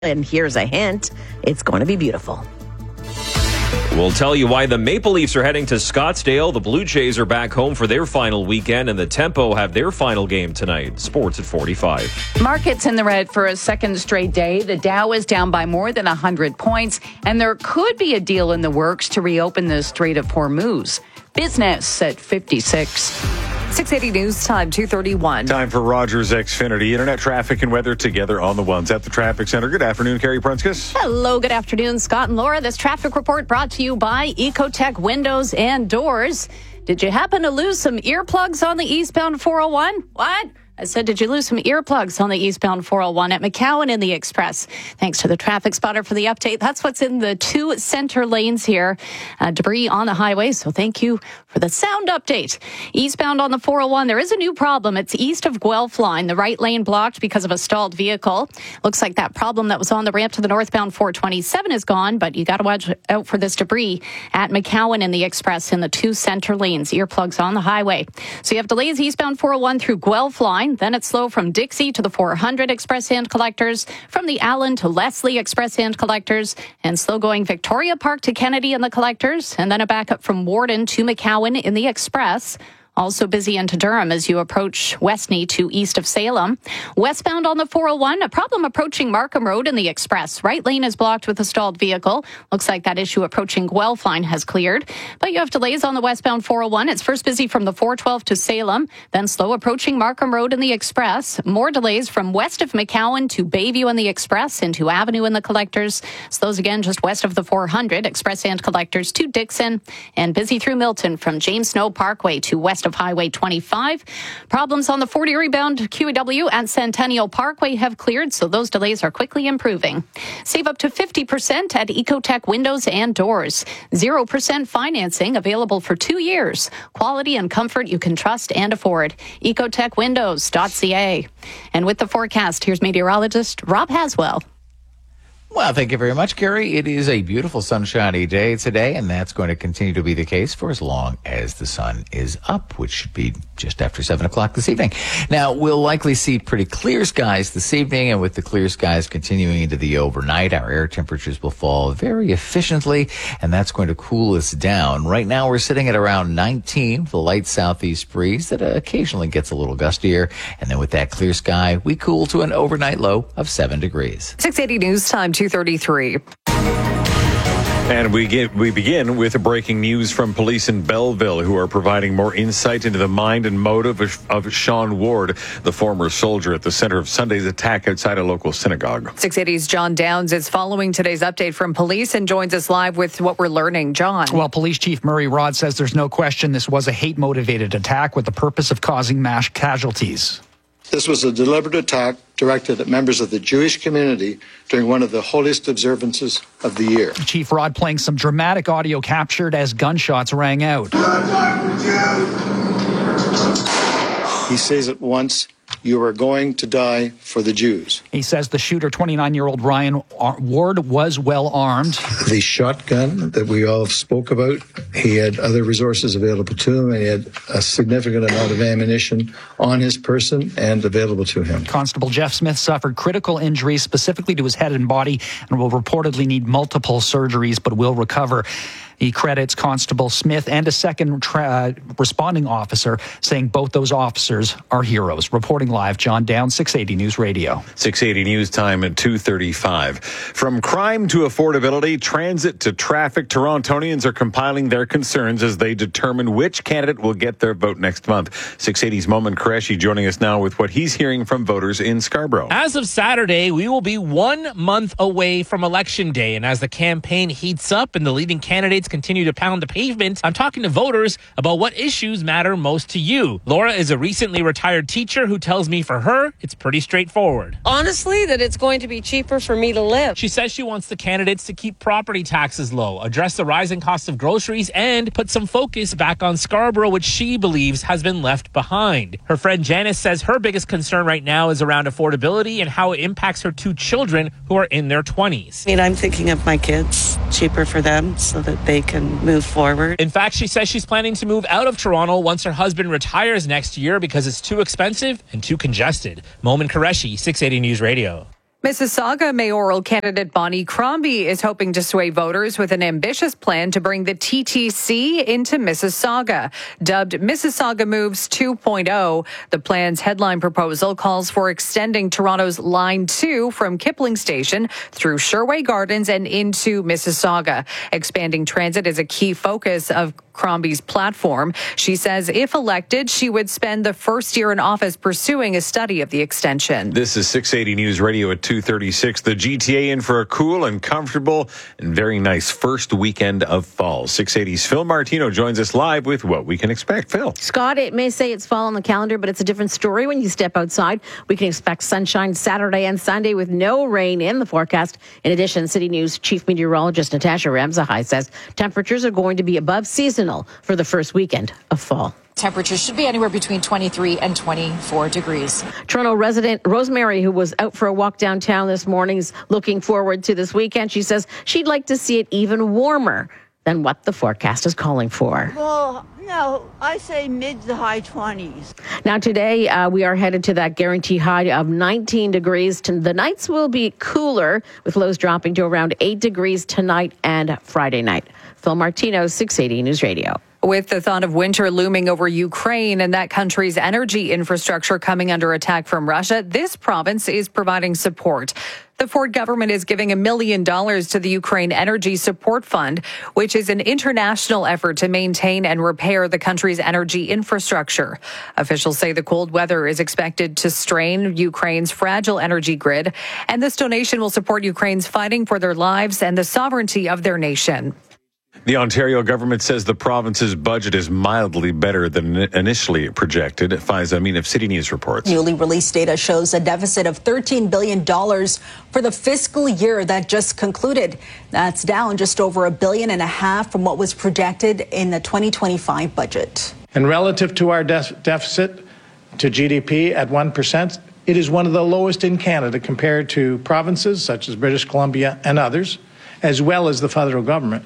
And here's a hint, it's going to be beautiful. We'll tell you why the Maple Leafs are heading to Scottsdale. The Blue Jays are back home for their final weekend, and the Tempo have their final game tonight. Sports at 45. Markets in the red for a second straight day. The Dow is down by more than 100 points, and there could be a deal in the works to reopen the Strait of Hormuz. Business at 56. 680 News Time, 2:31. Time for Rogers Xfinity. Internet traffic and weather together on the ones at the traffic center. Good afternoon, Carrie Prunskis. Hello, good afternoon, Scott and Laura. This traffic report brought to you by Ecotech Windows and Doors. Did you happen to lose some earplugs on the eastbound 401? What? I said, did you lose some earplugs on the eastbound 401 at McCowan in the Express? Thanks to the traffic spotter for the update. That's what's in the two center lanes here. Debris on the highway, so thank you for the sound update. Eastbound on the 401, there is a new problem. It's east of Guelph line. The right lane blocked because of a stalled vehicle. Looks like that problem that was on the ramp to the northbound 427 is gone, but you got to watch out for this debris at McCowan in the Express in the two center lanes. Earplugs on the highway. So you have delays eastbound 401 through Guelph line. Then it's slow from Dixie to the 400 Express Hand Collectors, from the Allen to Leslie Express Hand Collectors, and slow going Victoria Park to Kennedy in the Collectors, and then a backup from Warden to McCowan in the Express. Also busy into Durham as you approach Westney to east of Salem. Westbound on the 401, a problem approaching Markham Road in the Express. Right lane is blocked with a stalled vehicle. Looks like that issue approaching Guelph line has cleared. But you have delays on the westbound 401. It's first busy from the 412 to Salem, then slow approaching Markham Road in the Express. More delays from west of McCowan to Bayview in the Express, into Avenue in the Collectors. Slows again just west of the 400 Express and Collectors to Dixon. And busy through Milton from James Snow Parkway to west of Highway 25. Problems on the 40 rebound QEW and Centennial Parkway have cleared, so those delays are quickly improving. Save up to 50% at Ecotech Windows and Doors. 0% financing available for 2 years. Quality and comfort you can trust and afford. EcotechWindows.ca. And with the forecast, here's meteorologist Rob Haswell. Well, thank you very much, Carrie. It is a beautiful sunshiny day today, and that's going to continue to be the case for as long as the sun is up, which should be just after 7 o'clock this evening. Now, we'll likely see pretty clear skies this evening, and with the clear skies continuing into the overnight, our air temperatures will fall very efficiently, and that's going to cool us down. Right now, we're sitting at around 19 with a light southeast breeze that occasionally gets a little gustier, and then with that clear sky, we cool to an overnight low of 7 degrees. 680 News Time, 2:33. And we begin with breaking news from police in Belleville, who are providing more insight into the mind and motive of Sean Ward, the former soldier at the center of Sunday's attack outside a local synagogue. 680's John Downs is following today's update from police and joins us live with what we're learning. John. Well, Police Chief Murray Rod says there's no question this was a hate-motivated attack with the purpose of causing mass casualties. This was a deliberate attack directed at members of the Jewish community during one of the holiest observances of the year. Chief Rod playing some dramatic audio captured as gunshots rang out. He says it once, "You are going to die for the Jews." He says the shooter, 29-year-old Ryan Ward, was well armed. The shotgun that we all spoke about, he had other resources available to him, and he had a significant amount of ammunition on his person and available to him. Constable Jeff Smith suffered critical injuries specifically to his head and body and will reportedly need multiple surgeries but will recover. He credits Constable Smith and a second responding officer, saying both those officers are heroes. Reporting live, John Downs, 680 News Radio. 680 News Time at 2:35. From crime to affordability, transit to traffic, Torontonians are compiling their concerns as they determine which candidate will get their vote next month. 680's Momin Qureshi joining us now with what he's hearing from voters in Scarborough. As of Saturday, we will be 1 month away from Election Day, and as the campaign heats up and the leading candidates continue to pound the pavement, I'm talking to voters about what issues matter most to you. Laura is a recently retired teacher who tells me for her, it's pretty straightforward. Honestly, that it's going to be cheaper for me to live. She says she wants the candidates to keep property taxes low, address the rising cost of groceries, and put some focus back on Scarborough, which she believes has been left behind. Her friend Janice says her biggest concern right now is around affordability and how it impacts her 2 children who are in their 20s. I mean, I'm thinking of my kids, cheaper for them so that they can move forward. In fact, she says she's planning to move out of Toronto once her husband retires next year because it's too expensive and too congested. Momin Qureshi, 680 News Radio. Mississauga mayoral candidate Bonnie Crombie is hoping to sway voters with an ambitious plan to bring the TTC into Mississauga. Dubbed Mississauga Moves 2.0, the plan's headline proposal calls for extending Toronto's Line 2 from Kipling Station through Sherway Gardens and into Mississauga. Expanding transit is a key focus of Crombie's platform. She says if elected, she would spend the first year in office pursuing a study of the extension. This is 680 News Radio at 2:36. The GTA in for a cool and comfortable and very nice first weekend of fall. 680's Phil Martino joins us live with what we can expect. Phil. Scott, it may say it's fall on the calendar, but it's a different story when you step outside. We can expect sunshine Saturday and Sunday with no rain in the forecast. In addition, City News Chief Meteorologist Natasha Ramsahai says temperatures are going to be above seasonal for the first weekend of fall. Temperatures should be anywhere between 23 and 24 degrees. Toronto resident Rosemary, who was out for a walk downtown this morning, is looking forward to this weekend. She says she'd like to see it even warmer than what the forecast is calling for. Well, no, I say mid to high 20s. Now today, we are headed to that guarantee high of 19 degrees. The nights will be cooler, with lows dropping to around 8 degrees tonight and Friday night. Phil Martino, 680 News Radio. With the thought of winter looming over Ukraine and that country's energy infrastructure coming under attack from Russia, this province is providing support. The Ford government is giving $1 million to the Ukraine Energy Support Fund, which is an international effort to maintain and repair the country's energy infrastructure. Officials say the cold weather is expected to strain Ukraine's fragile energy grid, and this donation will support Ukraine's fighting for their lives and the sovereignty of their nation. The Ontario government says the province's budget is mildly better than initially projected. Faiza Amin of City News reports. Newly released data shows a deficit of $13 billion for the fiscal year that just concluded. That's down just over $1.5 billion from what was projected in the 2025 budget. And relative to our deficit to GDP at 1%, it is one of the lowest in Canada compared to provinces such as British Columbia and others, as well as the federal government.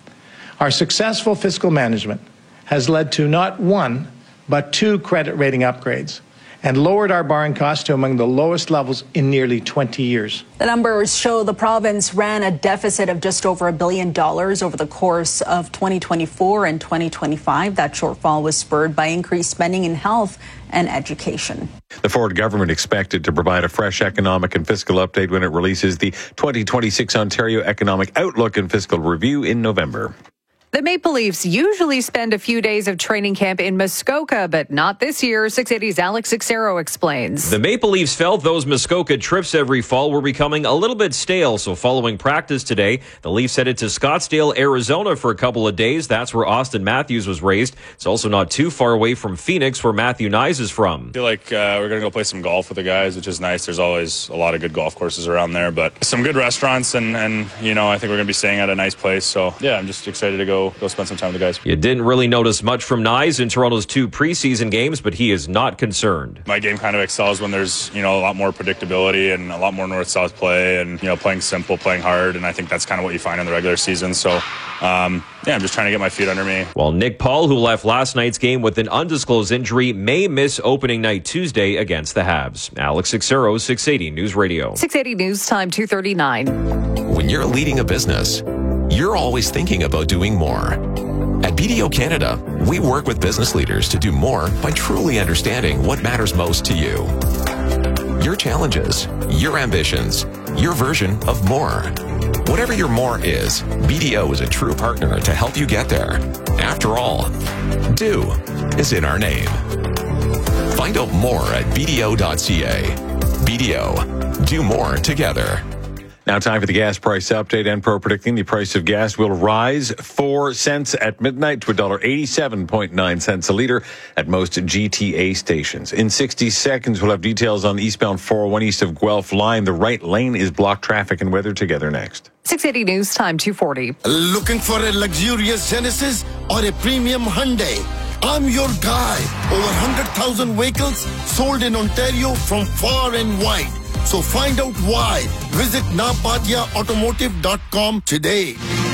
Our successful fiscal management has led to not one, but 2 credit rating upgrades and lowered our borrowing costs to among the lowest levels in nearly 20 years. The numbers show the province ran a deficit of just over $1 billion over the course of 2024 and 2025. That shortfall was spurred by increased spending in health and education. The Ford government expected to provide a fresh economic and fiscal update when it releases the 2026 Ontario Economic Outlook and Fiscal Review in November. The Maple Leafs usually spend a few days of training camp in Muskoka, but not this year. 680's Alex Sixero explains. The Maple Leafs felt those Muskoka trips every fall were becoming a little bit stale, so following practice today, the Leafs headed to Scottsdale, Arizona for a couple of days. That's where Austin Matthews was raised. It's also not too far away from Phoenix, where Matthew Nyes is from. I feel like we're going to go play some golf with the guys, which is nice. There's always a lot of good golf courses around there, but some good restaurants, and you know, I think we're going to be staying at a nice place. So, yeah, I'm just excited to go spend some time with the guys. You didn't really notice much from Nyes in Toronto's 2 preseason games, but he is not concerned. My game kind of excels when there's, you know, a lot more predictability and a lot more north-south play and, you know, playing simple, playing hard, and I think that's kind of what you find in the regular season. So, I'm just trying to get my feet under me. While Nick Paul, who left last night's game with an undisclosed injury, may miss opening night Tuesday against the Habs. Alex Sixero, 680 News Radio. 680 News Time, 2:39. When you're leading a business, you're always thinking about doing more. At BDO Canada, we work with business leaders to do more by truly understanding what matters most to you. Your challenges, your ambitions, your version of more. Whatever your more is, BDO is a true partner to help you get there. After all, do is in our name. Find out more at BDO.ca. BDO, do more together. Now time for the gas price update. Enpro predicting the price of gas will rise 4 cents at midnight to $1.87.9 a litre at most GTA stations. In 60 seconds, we'll have details on the eastbound 401 east of Guelph line. The right lane is blocked. Traffic and weather together next. 680 News Time, 2:40. Looking for a luxurious Genesis or a premium Hyundai? I'm your guy. Over 100,000 vehicles sold in Ontario from far and wide. So find out why. Visit napatiaautomotive.com today.